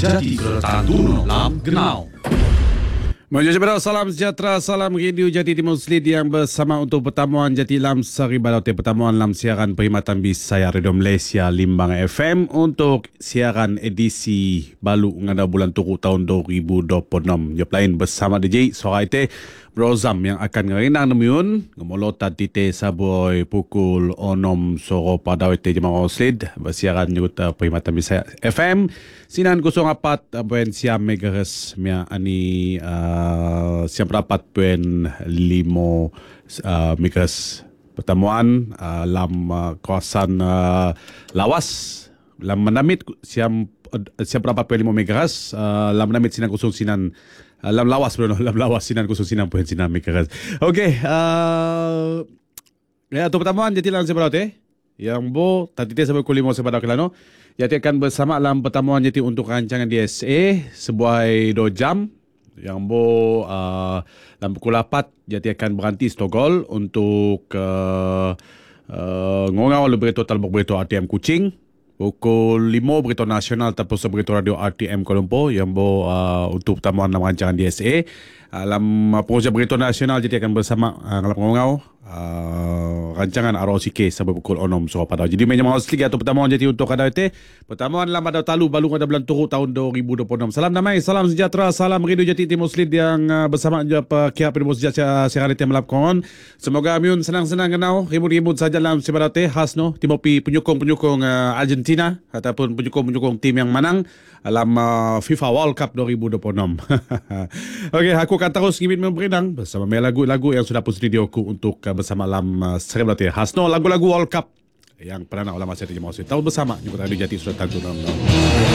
Jati Keretaan Duno Lam Genau. Menjadi salam sejahtera, salam rindu Jati Timur Selid yang bersama untuk pertemuan Jati Lam Sari Balauti, pertemuan dalam siaran perkhidmatan Bisaya Radio Malaysia Limbang FM untuk siaran edisi balu ngada bulan Turut tahun 2026. Jop lain bersama DJ Suara Ite Brozam yang akan ngerinang nemiun ngemolotan tite saboy pukul 6 soro pada wete Jemaah Selid bersiaran nyut perkhidmatan Bisaya FM sinan 04.5 MHz mia ani siam rapat puen 5 MHz pertemuan lam kawasan lawas lam menamit siam rapat puen 5 MHz lam menamit sinan kosong sinan lam lawas sinan kosong sinan puen sinan MHz. Okey, ya tu pertemuan jadi lang sebelah yang bo tatite sampai pukul 5 sebelah kelano. Jadi akan bersama dalam pertemuan jadi untuk rancangan DSA sebuah 2 jam yang bo dalam pukul 4 jadi akan berhenti Stogol untuk ngongau berita total berita RTM Kuching. Pukul 5 berita nasional terpusat berita radio RTM Kuala Lumpur yang bo untuk pertemuan dalam rancangan DSA. Dalam proses berita nasional jadi akan bersama ngongau rancangan ROCK sampai pukul 6 sore pada. Jadi menyam Ausli atau pertemuan jadi untuk kada itu pertemuan dalam pada talu balu pada bulan Turut tahun 2026. Salam damai, salam sejahtera, salam rindu Jati Timur Selid yang bersama pihak Timur Sejahtera siaran itu melapkan. Semoga miun senang-senang kenau ribut-ribut saja dalam sebarate khas no Timur penyokong-penyokong Argentina ataupun penyokong-penyokong tim yang menang dalam FIFA World Cup 2026. Okey, aku akan terus ngimit memberinang bersama lagu-lagu yang sudah pun studioku untuk bersama dalam serebelati Hasno lagu-lagu World Cup yang pernah nak ulama saya terjemah. Tahu bersama juga Radio Jati sudah tanggung.